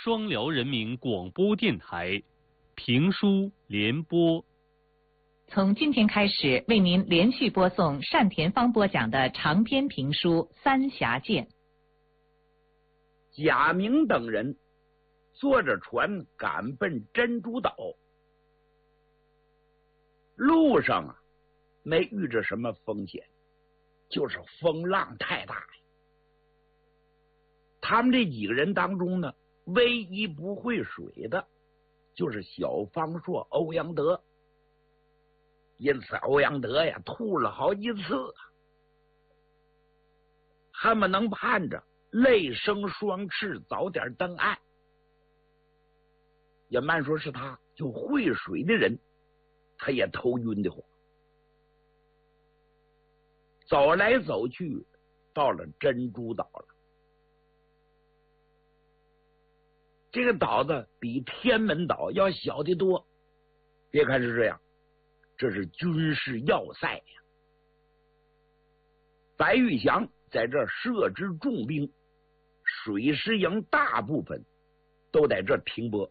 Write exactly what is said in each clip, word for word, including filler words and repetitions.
双辽人民广播电台评书联播。 从今天开始，为您连续播送单田芳播讲的长篇评书《三峡剑》。 贾明等人坐着船赶奔珍珠岛，路上啊没遇着什么风险，就是风浪太大呀。他们这几个人当中呢，唯一不会水的就是小方硕欧阳德，因此欧阳德呀吐了好几次，恨不能盼着泪生双翅早点登岸。也慢说是他，就会水的人他也头晕的慌。走来走去到了珍珠岛了。这个岛子比天门岛要小得多，别看是这样，这是军事要塞呀。白玉祥在这设置重兵，水师营大部分都在这停泊，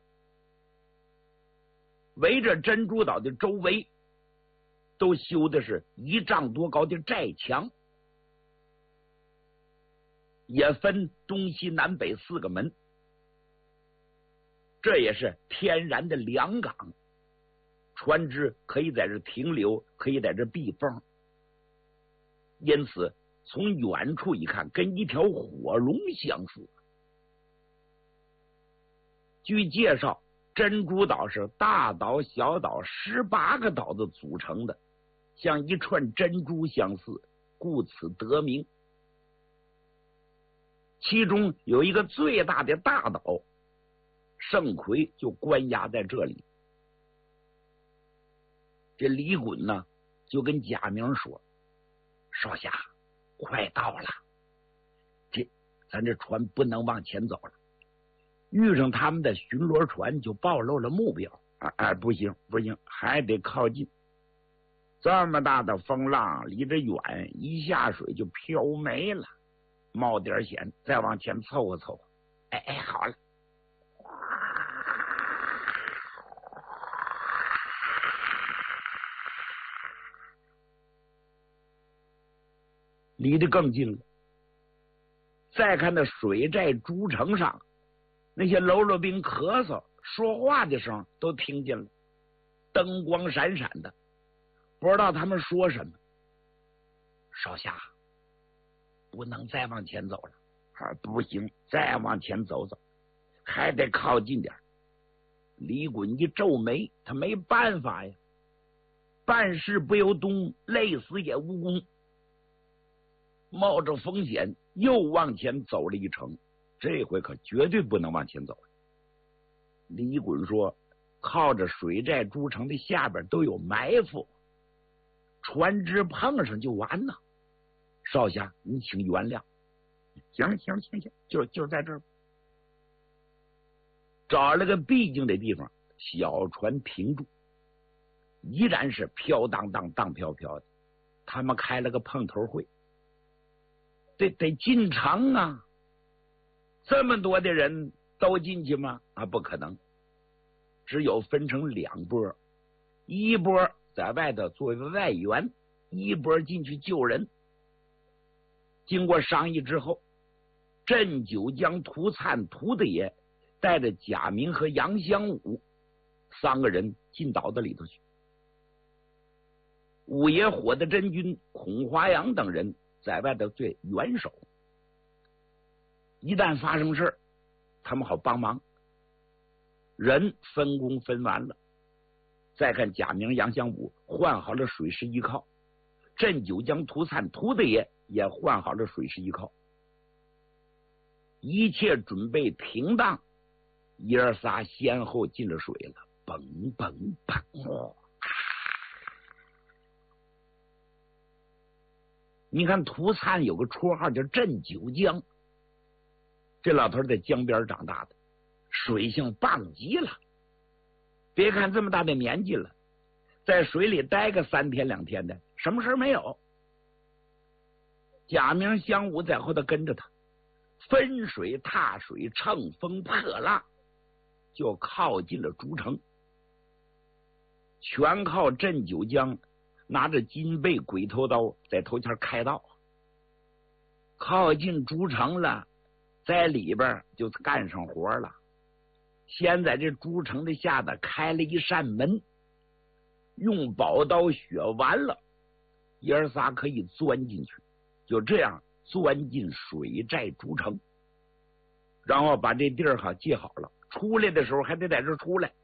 围着珍珠岛的周围都修的是一丈多高的寨墙，也分东西南北四个门，这也是天然的良港，船只可以在这停留，可以在这避风，因此从远处一看跟一条火龙相似。据介绍，珍珠岛是大岛小岛十八个岛子组成的，像一串珍珠相似，故此得名。其中有一个最大的大岛盛奎就关押在这里。这李衮呢就跟贾明说，少侠快到了，这咱这船不能往前走了，遇上他们的巡逻船就暴露了目标。哎、啊、不行不行，还得靠近，这么大的风浪离着远，一下水就飘没了，冒点险，再往前凑合凑合。哎哎，好了，离得更近了。再看那水寨诸城上，那些喽啰兵咳嗽说话的声都听见了，灯光闪闪的，不知道他们说什么。少侠不能再往前走了。啊，不行，再往前走走，还得靠近点。李衮一皱眉，他没办法呀，办事不由东，累死也无功。冒着风险又往前走了一程，这回可绝对不能往前走。李衮说，靠着水寨诸城的下边都有埋伏，船只碰上就完了。少侠你请原谅。行行行行，就就在这儿，找了个僻静的地方，小船停住，依然是飘荡荡荡飘飘的。他们开了个碰头会，得得进城啊！这么多的人都进去吗？啊，不可能，只有分成两波，一波在外头作为外援，一波进去救人。经过商议之后，镇九江涂灿、涂德爷带着贾明和杨香武三个人进岛子里头去。五爷火的真军孔华阳等人在外头最元首，一旦发生事，他们好帮忙。人分工分完了，再看贾明、杨香武换好了水师依靠，镇九江涂灿、涂德爷也换好了水师依靠，一切准备停当，爷儿仨先后进了水了，嘣嘣嘣、哦！你看涂灿有个绰号叫镇九江，这老头在江边长大的，水性棒极了。别看这么大的年纪了，在水里待个三天两天的，什么事没有。贾明、香武在后头跟着他，分水踏水，乘风破浪， 就靠近了诸城，全靠镇九江拿着金背鬼头刀在头前开道。靠近诸城了，在里边就干上活了。先在这诸城的下头开了一扇门，用宝刀削完了，爷儿仨可以钻进去。就这样钻进水寨诸城，然后把这地儿哈记好了，出来的时候还得在这出来。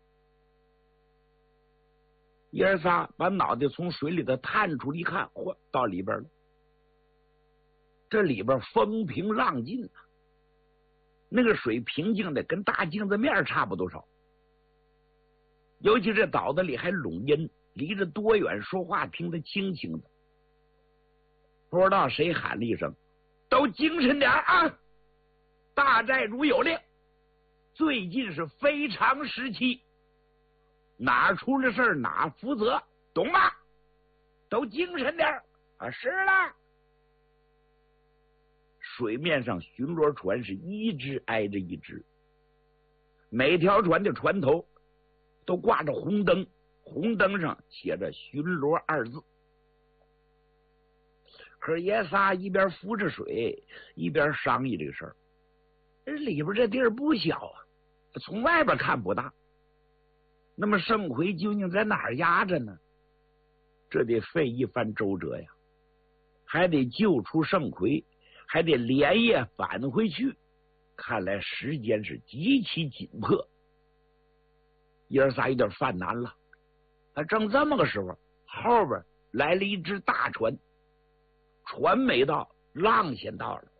爷儿仨把脑袋从水里头探出一看，嚯，到里边了。这里边风平浪静啊，那个水平静的跟大镜子面差不多少。尤其这岛子里还拢阴，离着多远，说话听得清清的。不知道谁喊了一声：“都精神点啊！大寨主有令，最近是非常时期，哪出了事儿哪负责，懂吗？都精神点啊！”是了。水面上巡逻船是一只挨着一只，每条船的船头都挂着红灯，红灯上写着巡逻二字。可是爷仨一边浮着水，一边商议这个事儿。这里边这地儿不小啊，从外边看不大。那么盛奎究竟在哪儿压着呢？这得费一番周折呀，还得救出盛奎，还得连夜返回去。看来时间是极其紧迫，爷儿仨有点犯难了。他正这么个时候，后边来了一只大船。船没到，浪先到了，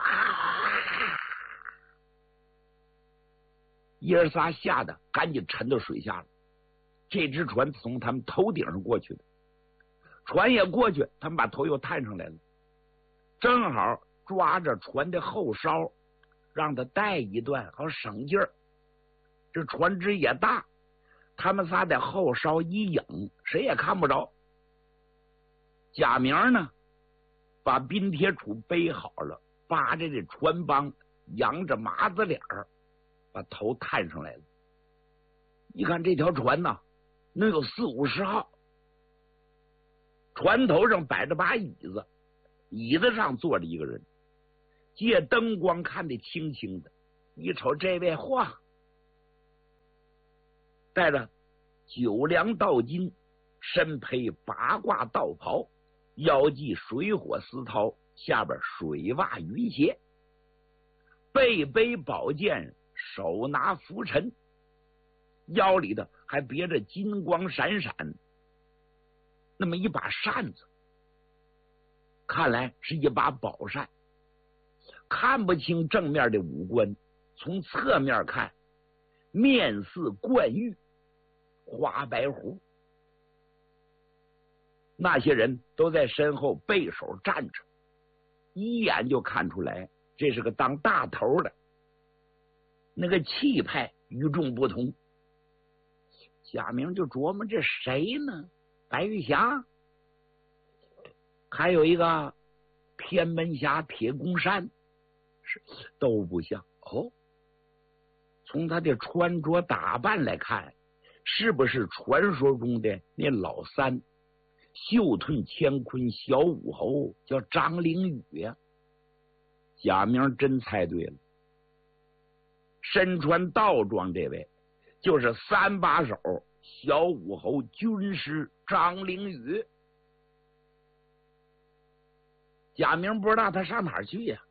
爷儿仨吓得赶紧沉到水下了。这只船从他们头顶上过去的，船也过去，他们把头又探上来了，正好抓着船的后梢，让他带一段，好省劲儿。这船只也大，他们仨在后梢一影，谁也看不着。贾明呢，把冰铁杵背好了，扒着这船帮，扬着麻子脸儿，把头探上来了。一看这条船呢，能有四五十号。船头上摆着把椅子，椅子上坐着一个人，借灯光看得清清的。一瞅这位，嚯，带着九梁道巾，身披八卦道袍，腰系水火丝绦，下边水袜云鞋，背背宝剑，手拿拂尘，腰里的还别着金光闪闪那么一把扇子，看来是一把宝扇。看不清正面的五官，从侧面看，面似冠玉，花白胡。那些人都在身后背手站着，一眼就看出来这是个当大头的，那个气派与众不同。贾明就琢磨这谁呢？白玉祥，还有一个天门峡铁公山，是都不像哦。从他的穿着打扮来看，是不是传说中的那老三袖吞乾坤小武侯叫张灵宇呀？贾明真猜对了，身穿道装这位就是三把手小武侯军师张灵宇。贾明不知道他上哪儿去呀，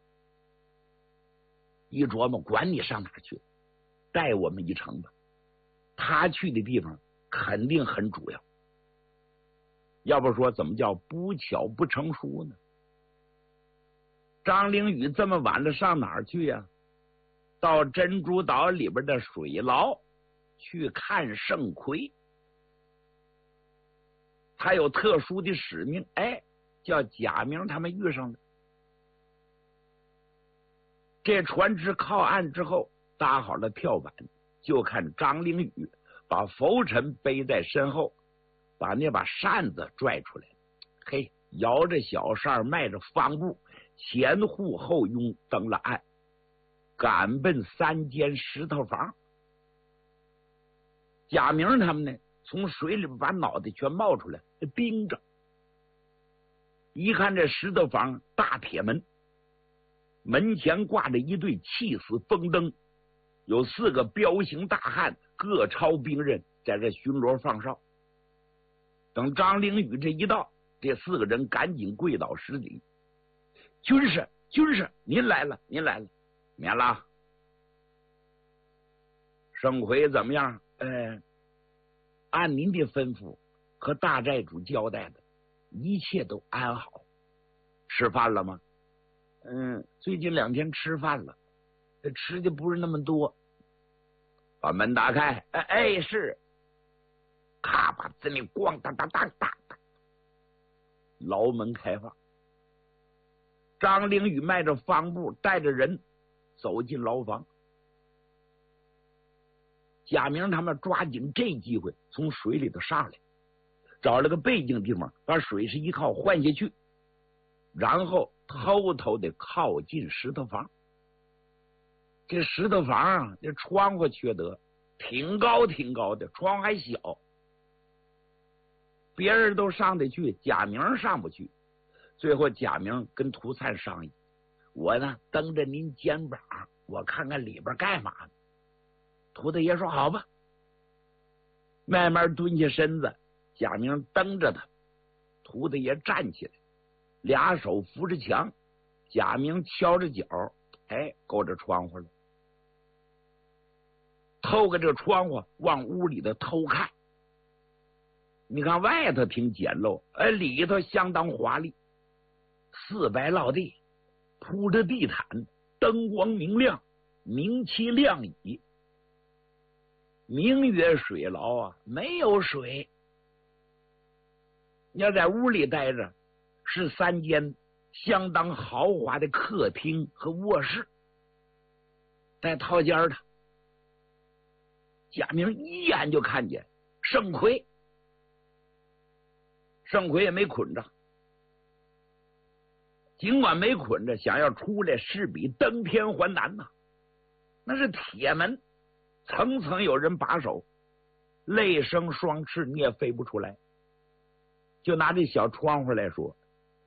一琢磨，管你上哪儿去，带我们一程吧。他去的地方肯定很主要，要不说怎么叫不巧不成书呢？张灵宇这么晚了上哪儿去呀？到珍珠岛里边的水牢去看盛奎。他有特殊的使命，哎，叫贾明他们遇上了。这船只靠岸之后，搭好了跳板，就看张灵宇把浮尘背在身后，把那把扇子拽出来，嘿，摇着小扇，迈着方步，前呼后拥登了岸，赶奔三间石头房。 贾明他们呢，从水里把脑袋全冒出来，盯着。一看这石头坊大铁门，门前挂着一对气死风灯，有四个彪形大汉各操兵刃，在这巡逻放哨。等张灵宇这一到，这四个人赶紧跪倒施礼：“军师，军师，您来了，您来了，免了。”盛奎怎么样？呃，按您的吩咐和大寨主交代的，一切都安好。吃饭了吗？嗯，最近两天吃饭了，吃的不是那么多。把门打开。哎哎，是。咔吧，这里咣当当当当当，牢门开放。张灵宇迈着方步，带着人走进牢房。贾明他们抓紧这机会从水里头上来，找了个背静地方，把水是一靠换下去，然后偷偷的靠近石头房。这石头房这窗户缺德，挺高挺高的，窗户还小，别人都上得去，贾明上不去。最后贾明跟涂灿商议：“我呢蹬着您肩膀，我看看里边干嘛呢？”涂大爷说：“好吧。”慢慢蹲下身子，贾明蹬着他，涂大爷站起来，俩手扶着墙，贾明敲着脚，哎，够着窗户了。透过这窗户往屋里头偷看，你看外头挺简陋，哎，里头相当华丽，四白落地，铺着地毯，灯光明亮，明漆亮椅。名曰水牢啊，没有水。你要在屋里待着，是三间相当豪华的客厅和卧室。在套间的贾明一眼就看见盛奎，盛奎也没捆着，尽管没捆着，想要出来势比登天还难呐、啊。那是铁门，层层有人把守，累生双翅你也飞不出来。就拿这小窗户来说，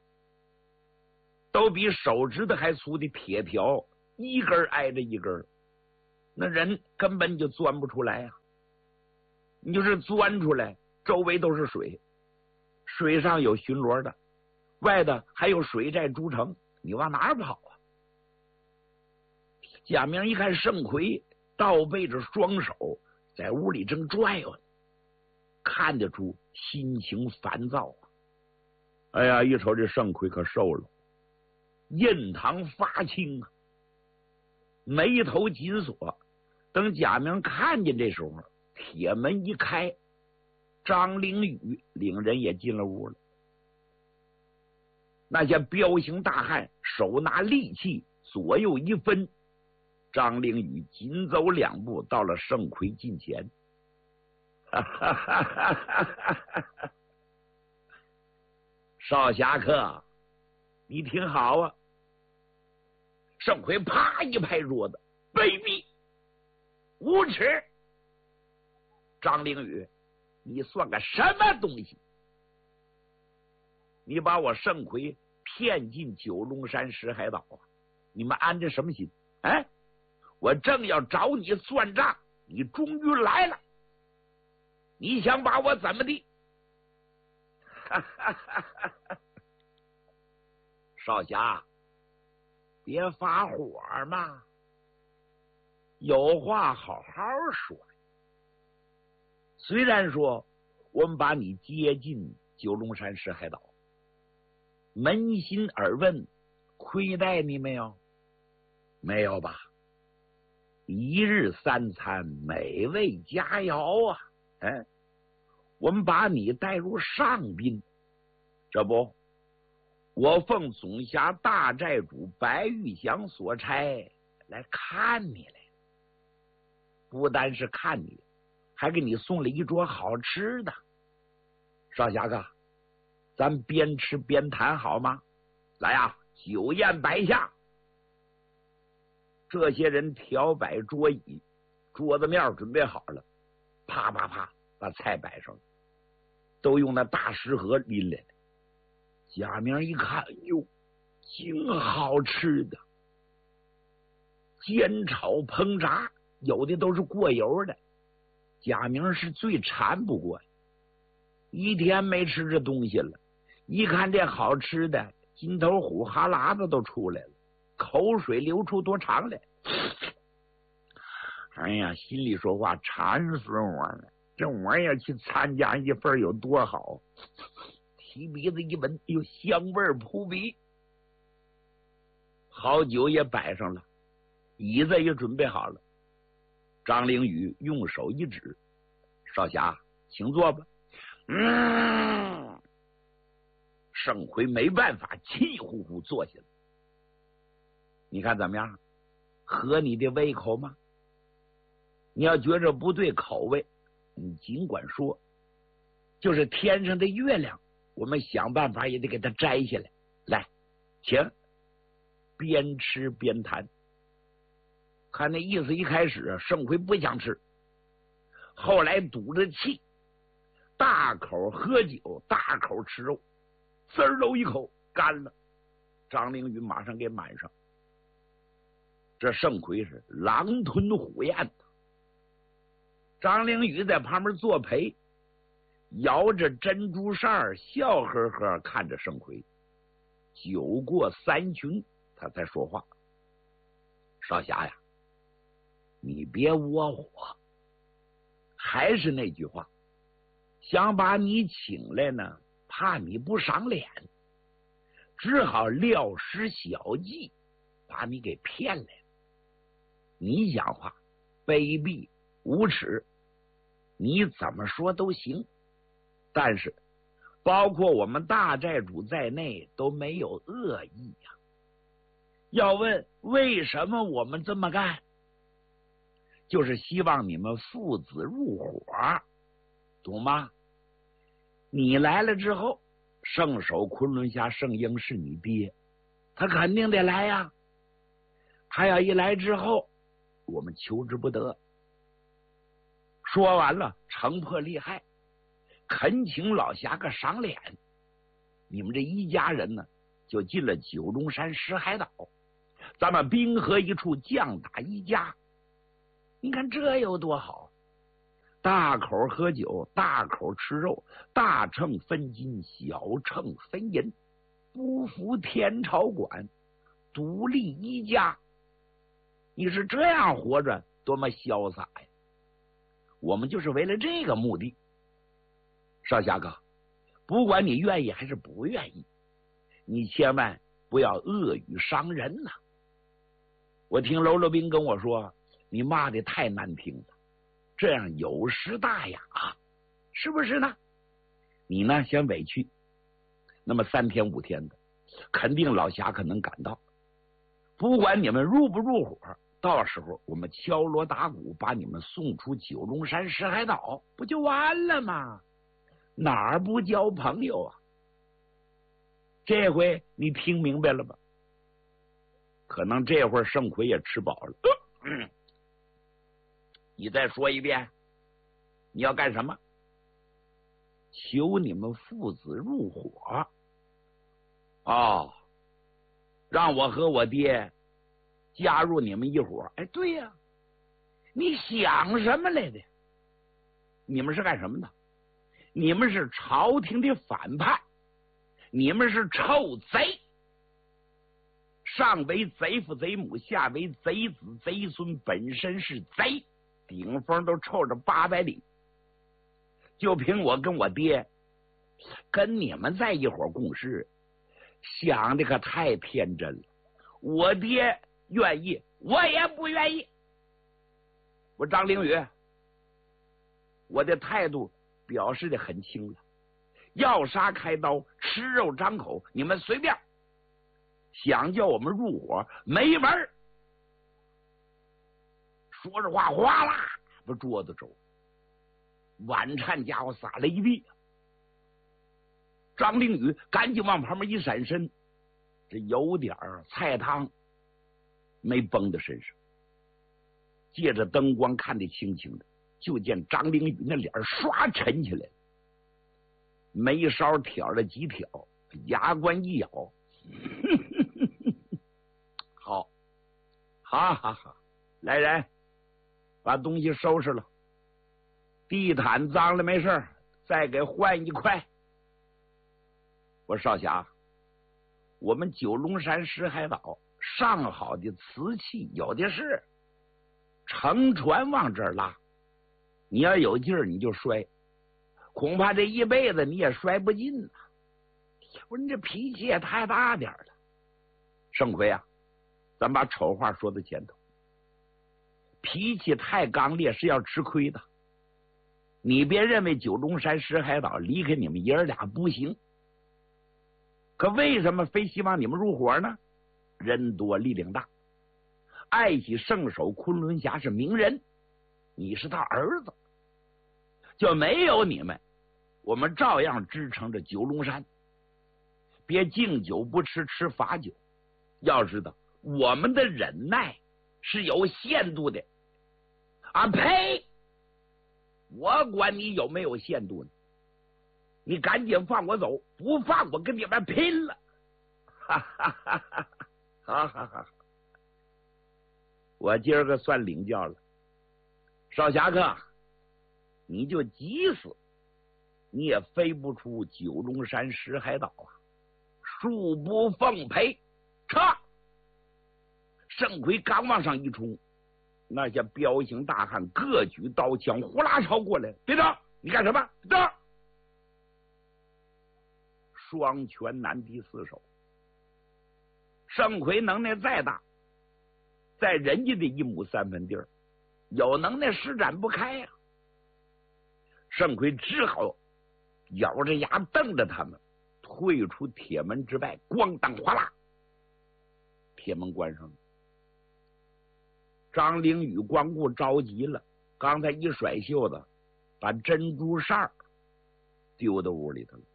都比手指头还粗的铁条，一根挨着一根，那人根本就钻不出来呀、啊。你就是钻出来，周围都是水，水上有巡逻的，外头还有水寨诸城，你往哪儿跑啊？贾明一看盛奎倒背着双手在屋里正转悠呢，看得出心情烦躁啊。哎呀，一瞅这盛奎可瘦了，印堂发青啊，眉头紧锁。等贾明看见这时候，铁门一开，张灵宇领人也进了屋了。那些彪形大汉手拿利器，左右一分，张灵宇紧走两步到了盛奎近前。少侠客，你挺好啊。盛奎啪一拍桌子：“卑鄙无耻！张灵宇，你算个什么东西？你把我盛奎骗进九龙山石海岛啊！你们安着什么心？哎，我正要找你算账，你终于来了。你想把我怎么地？”少侠，别发火嘛，有话好好说。虽然说我们把你接进九龙山石海岛，扪心而问，亏待你没有？没有吧？一日三餐，美味佳肴啊！哎，我们把你带入上宾，这不，我奉总辖大寨主白玉祥所差来看你来，不单是看你，还给你送了一桌好吃的。少侠哥，咱边吃边谈好吗？来呀、啊，酒宴摆下。这些人调摆桌椅，桌子面准备好了， 啪啪啪把菜摆上了，都用那大食盒拎来的。贾明一看，哟，挺好吃的，煎炒烹炸，有的都是过油的。贾明是最馋不过的，一天没吃这东西了，一看这好吃的，金头虎哈喇子都出来了，口水流出多长来。哎呀，心里说话，馋死我了！这玩意儿去参加一份有多好？提鼻子一闻，哟，香味扑鼻。好酒也摆上了，椅子也准备好了。张灵宇用手一指：“少侠，请坐吧。”嗯，盛奎没办法，气呼呼坐下来。你看怎么样？合你的胃口吗？你要觉着不对口味，你尽管说。就是天上的月亮，我们想办法也得给它摘下来。来，请。边吃边谈。看那意思，一开始盛奎不想吃，后来赌着气，大口喝酒，大口吃肉，滋儿喽一口干了。张灵宇马上给满上。这盛奎是狼吞虎咽的。张灵宇在旁边作陪，摇着珍珠扇，笑呵呵看着盛奎。酒过三巡，他才说话：“少侠呀，你别窝火，还是那句话，想把你请来呢，怕你不赏脸，只好料施小计，把你给骗来了。你讲话卑鄙无耻，你怎么说都行，但是包括我们大寨主在内都没有恶意呀、啊。要问为什么我们这么干，就是希望你们父子入伙，懂吗？你来了之后，圣手昆仑侠圣婴是你爹，他肯定得来呀。他要一来之后，我们求之不得。说完了，城破利害，恳请老侠个赏脸。你们这一家人呢，就进了九龙山石海岛，咱们兵合一处，将打一家。你看这有多好！大口喝酒，大口吃肉，大秤分金，小秤分银，不服天朝管，独立一家。你是这样活着，多么潇洒呀！我们就是为了这个目的。少侠哥，不管你愿意还是不愿意，你千万不要恶语伤人呐、啊！我听喽啰兵跟我说，你骂的太难听了，这样有失大雅，是不是呢？你呢，先委屈，那么三天五天的，肯定老侠可能赶到。不管你们入不入伙，到时候我们敲锣打鼓把你们送出九龙山石海岛，不就完了吗？哪儿不交朋友啊？这回你听明白了吧？可能这会儿盛奎也吃饱了、嗯、你再说一遍，你要干什么？求你们父子入伙。哦，让我和我爹加入你们一伙。哎，对呀、啊，你想什么来的？你们是干什么的？你们是朝廷的反叛，你们是臭贼，上为贼父贼母，下为贼子贼孙，本身是贼，顶风都臭着八百里。就凭我跟我爹跟你们在一伙共事，想的可太天真了。我爹愿意，我也不愿意。我张灵宇，我的态度表示的很清了，要杀开刀，吃肉张口，你们随便。想叫我们入伙，没门儿！说着话，哗啦把桌子走，碗颤家伙撒了一地。张灵宇赶紧往旁边一闪身，这有点菜汤没崩到身上，借着灯光看得清清的， 就见张灵宇那脸唰沉起来了，眉梢挑了几挑，牙关一咬，好，好好好，来人，把东西收拾了，地毯脏了没事，再给换一块。我说少侠，我们九龙山石海岛上好的瓷器有的是，乘船往这儿拉，你要有劲儿你就摔，恐怕这一辈子你也摔不进呐。我说你这脾气也太大点了。盛奎啊，咱把丑话说在前头，脾气太刚烈是要吃亏的。你别认为九龙山石海岛离开你们爷儿俩不行，可为什么非希望你们入伙呢？人多力量大，爱惜圣手昆仑侠是名人，你是他儿子，就没有你们，我们照样支撑着九龙山。别敬酒不吃吃罚酒，要知道我们的忍耐是有限度的。啊呸！我管你有没有限度呢？你赶紧放我走，不放我跟你们拼了！哈哈哈哈哈哈哈！我今儿个算领教了，少侠客，你就急死，你也飞不出九龙山石海岛啊！恕不奉陪，撤！盛奎刚往上一冲，那些彪形大汉各举刀枪，呼啦朝过来。别动！你干什么？动！双拳难敌四手。盛奎能耐再大，在人家的一亩三分地儿，有能耐施展不开呀、啊。盛奎只好咬着牙瞪着他们，退出铁门之外，咣当哗啦，铁门关上了。张灵宇光顾着急了，刚才一甩袖子，把珍珠扇丢到屋里头了。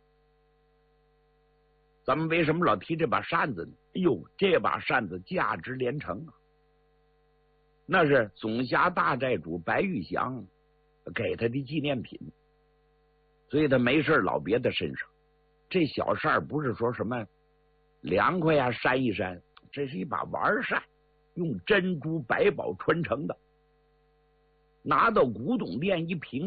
咱们为什么老提这把扇子呢？哎呦，这把扇子价值连城啊！那是总辖大寨主白玉祥给他的纪念品，所以他没事老别在身上。这小扇不是说什么凉快呀、啊、扇一扇，这是一把玩扇，用珍珠百宝穿成的，拿到古董店一评